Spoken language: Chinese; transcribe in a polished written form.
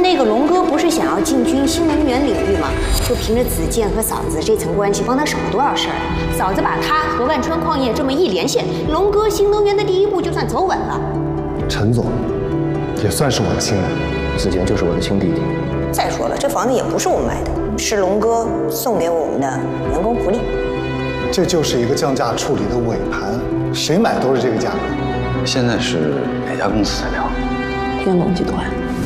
那个龙哥不是想要进军新能源领域吗？就凭着子健和嫂子这层关系，帮他省了多少事儿啊！嫂子把他和万川矿业这么一连线，龙哥新能源的第一步就算走稳了。 陈总也算是我的亲人，子健就是我的亲弟弟。 再说了，这房子也不是我们买的，是龙哥送给我们的员工福利。 这就是一个降价处理的尾盘，谁买都是这个价格。 现在是哪家公司在聊？ 天龙集团。